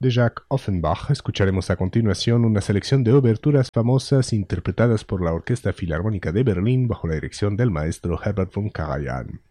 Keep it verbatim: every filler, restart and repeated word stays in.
De Jacques Offenbach escucharemos a continuación una selección de oberturas famosas interpretadas por la Orquesta Filarmónica de Berlín bajo la dirección del maestro Herbert von Karajan.